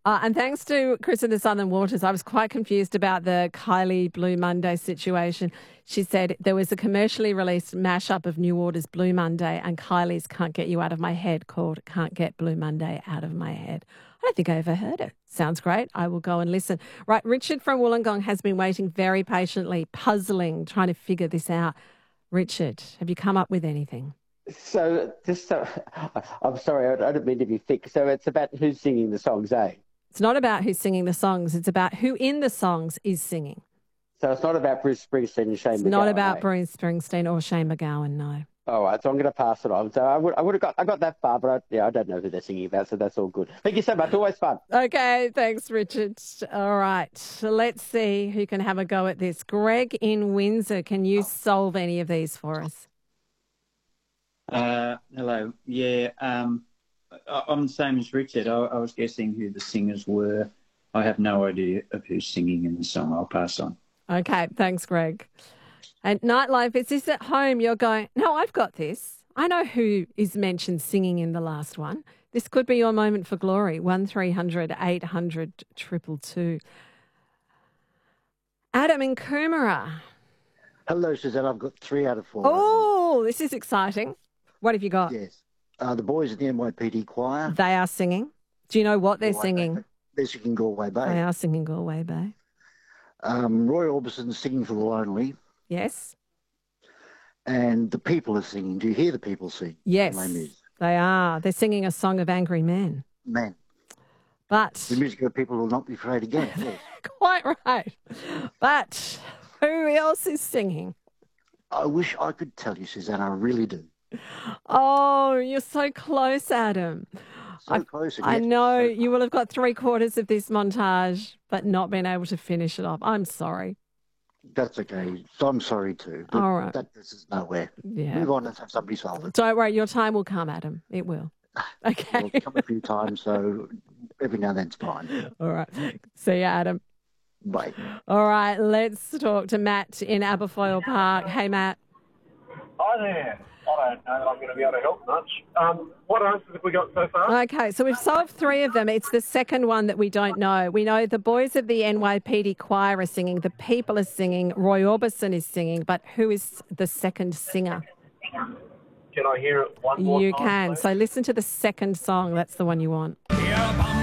And thanks to Chris and the Southern Waters, I was quite confused about the Kylie Blue Monday situation. She said there was a commercially released mashup of New Order's Blue Monday and Kylie's Can't Get You Out of My Head called Can't Get Blue Monday Out of My Head. I don't think I ever heard it. Sounds great. I will go and listen. Right, Richard from Wollongong has been waiting very patiently, puzzling, trying to figure this out. Richard, have you come up with anything? I'm sorry, I don't mean to be thick. So it's about who's singing the songs, eh? It's not about who's singing the songs. It's about who in the songs is singing. So it's not about Bruce Springsteen and Shane McGowan. It's not about eh? Bruce Springsteen or Shane McGowan, no. All right, so I'm going to pass it on. So I got that far, but I don't know who they're singing about, so that's all good. Thank you so much. Always fun. Okay, thanks, Richard. All right, so let's see who can have a go at this. Greg in Windsor, can you solve any of these for us? Hello. Yeah, I'm the same as Richard. I was guessing who the singers were. I have no idea of who's singing in the song. I'll pass on. Okay, thanks, Greg. And Nightlife, is this at home? You're going, no, I've got this. I know who is mentioned singing in the last one. This could be your moment for glory. 1300 800 222. Adam in Coomera. Hello, Suzanne. I've got 3 out of 4. Oh, this is exciting. What have you got? Yes. The boys at the NYPD choir. They are singing. Do you know what they're singing? They're singing Galway Bay. They are singing Galway Bay. Roy Orbison's singing for the Lonely. Yes. And the people are singing. Do you hear the people sing? Yes, they are. They're singing a song of angry men. Men. But The music of people will not be afraid again. Yes. quite right. But who else is singing? I wish I could tell you, Suzanne. I really do. Oh, you're so close, Adam. So close. I know you will have got 3/4 of this montage, but not been able to finish it off. I'm sorry. That's okay. So I'm sorry too. But All right. This is nowhere. Yeah. Move on and have somebody solve it. Don't worry, your time will come, Adam. It will. Okay. It'll come a few times, so every now and then it's fine. All right. See you, Adam. Bye. All right, let's talk to Matt in Aberfoyle Park. Hey, Matt. Hi there. I don't know that I'm going to be able to help much. What answers have we got so far? Okay, so we've solved 3 of them. It's the second one that we don't know. We know the boys of the NYPD choir are singing, the people are singing, Roy Orbison is singing, but who is the second singer? Can I hear it one more time? You can. Please? So listen to the second song. That's the one you want.